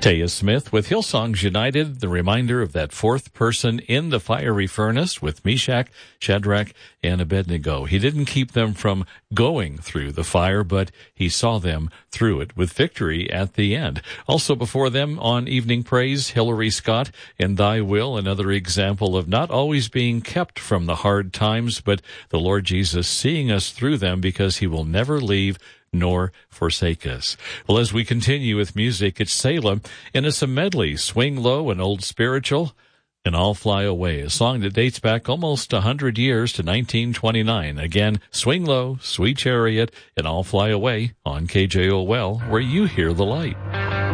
Taya Smith with Hillsongs United, the reminder of that fourth person in the fiery furnace with Meshach, Shadrach, and Abednego. He didn't keep them from going through the fire, but he saw them through it with victory at the end. Also before them on Evening Praise, Hillary Scott and Thy Will, another example of not always being kept from the hard times, but the Lord Jesus seeing us through them because he will never leave nor forsake us. Well, as we continue with music, it's Salem, and it's a medley, Swing Low and Old Spiritual, and I'll Fly Away, a song that dates back almost 100 years to 1929. Again, Swing Low, Sweet Chariot, and I'll Fly Away on KJOL, where you hear the light.